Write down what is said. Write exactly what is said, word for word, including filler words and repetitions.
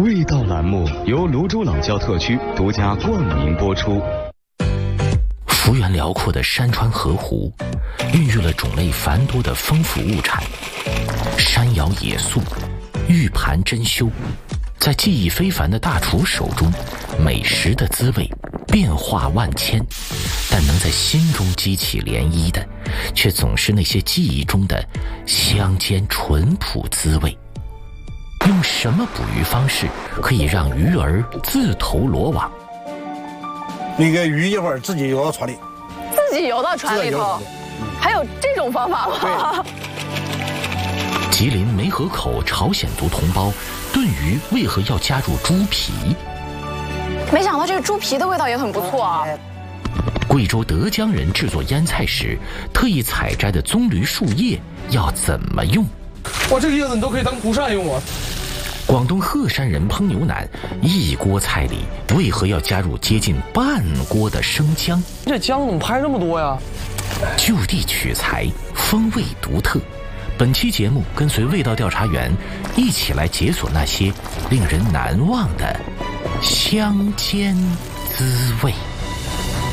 味道栏目由泸州老窖特区独家冠名播出。 幅员辽阔的山川河湖，孕育了种类繁多的丰富物产。山肴野素，玉盘珍馐，在技艺非凡的大厨手中，美食的滋味变化万千，但能在心中激起涟漪的，却总是那些记忆中的乡间淳朴滋味。用什么捕鱼方式可以让鱼儿自投罗网？ 那个鱼一会儿自己游到船里， 自己游到船里头，嗯、还有这种方法吗？ 吉林梅河口朝鲜族同胞炖鱼为何要加入猪皮？ 没想到这个猪皮的味道也很不错啊。 贵州德江人制作腌菜时，特意采摘的棕榈树叶要怎么用？ 哇，这个叶子你都可以当蒲扇用啊！ 广东鹤山人烹牛腩，一锅菜里为何要加入接近半锅的生姜？ 这姜怎么拍这么多呀？ 就地取材，风味独特。本期节目跟随味道调查员一起来解锁那些令人难忘的乡间滋味。